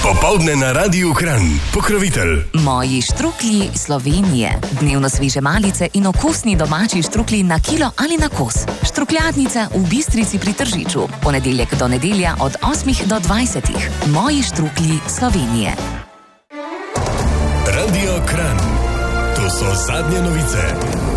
Popoldne na Radiu Kranj. Pokrovitelj. Moji štruklji Slovenije. Dnevno sveže malice in okusni domači štruklji na kilo ali na kos. Štrukljatnica v Bistrici pri Tržiču. Ponedeljek do nedelja od 8 do 20. Moji štruklji Slovenije. Radio Kranj. To so zadnje novice.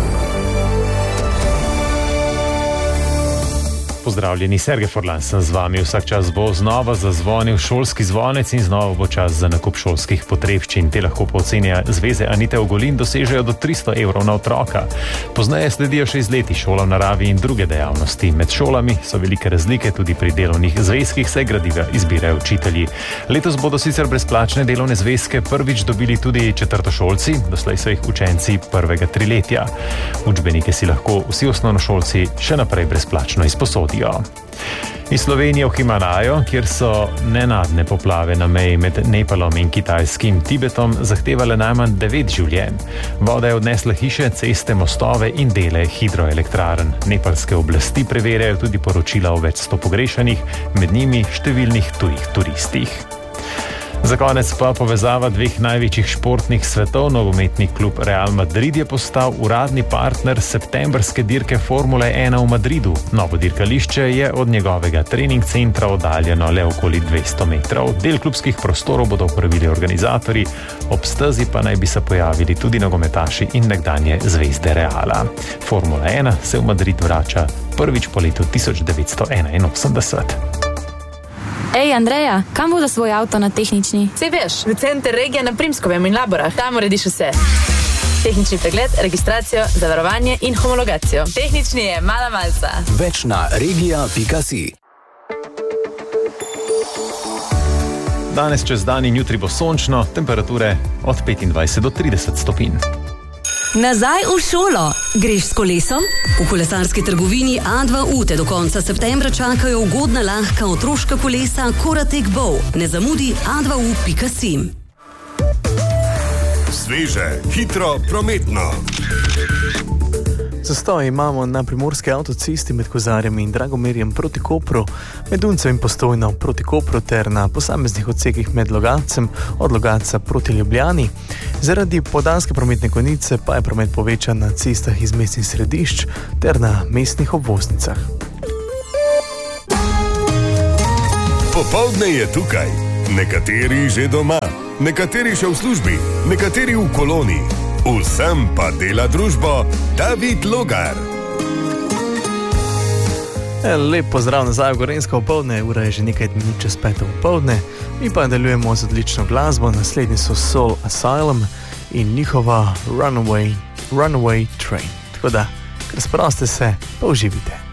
Pozdravljeni, Sergej Forlan sem z vami. Vsak čas bo znova zazvonil šolski zvonec in znova bo čas za nakup šolskih potrebščin. Te lahko po oceni Zveze Anite Ogulin dosežejo do 300 evrov na otroka. Pozneje sledijo še izleti šola v naravi in druge dejavnosti. Med šolami so velike razlike tudi pri delovnih zvezkih, saj gradiva izbirajo učitelji. Letos bodo sicer brezplačne delovne zvezke prvič dobili tudi četrtošolci, doslej so jih učenci prvega triletja. Učbenike si lahko vsi osnovnošolci še naprej brezplačno izposodijo. Iz Slovenije v Himalajo, kjer so nenadne poplave na meji med Nepalom in kitajskim Tibetom zahtevale najmanj 9 življenj. Voda je odnesla hiše, ceste, mostove in dele hidroelektrarn. Nepalske oblasti preverjajo tudi poročila o več 100 pogrešanih, med njimi številnih tujih turistih. Za konec pa povezava dveh največjih športnih svetov. Nogometni klub Real Madrid je postal uradni partner septembrske dirke Formule 1 v Madridu. Novo dirkališče je od njegovega trening centra oddaljeno le okoli 200 metrov. Del klubskih prostorov bodo uporabili organizatorji, ob stezi pa naj bi se pojavili tudi nogometaši in nekdanje zvezde Reala. Formula 1 se v Madrid vrača prvič po letu 1981. Ej, Andreja, kam bodo svoj avto na tehnični? Sej veš, v center regija na Primskovem in Laborah. Tam urediš vse. Tehnični pregled, registracijo, zavarovanje in homologacijo. Tehnični je mala malca. Več na regija.si. Danes čez dan in jutri bo sončno, temperature od 25 do 30 stopinj. Nazaj v šolo. Greš s kolesom? V kolesarski trgovini A2U te do konca septembra čakajo ugodna lahka otroška kolesa Koratek Bow. Ne zamudi a2u.si. Sveže, hitro, prometno. Zastoj imamo na primorski avtocesti med Kozarjem in Dragomerjem proti Kopru, med Uncem in Postojno proti Kopru ter na posameznih odsekih med Logatcem od Logatca proti Ljubljani. Zaradi podanske prometne konice pa je promet povečan na cestah iz mestnih središč ter na mestnih obvoznicah. Popoldne je tukaj. Nekateri že doma, nekateri še v službi, nekateri v koloni. Vsem pa dela družbo David Logar. Lep pozdrav nazaj v Gorenjsko popoldne, ura je že nekaj minut čez 5 popoldne. Mi pa nadaljujemo z odlično glasbo, naslednji so Soul Asylum in njihova Runaway Train. Tako da, kar sproste se, pa uživite.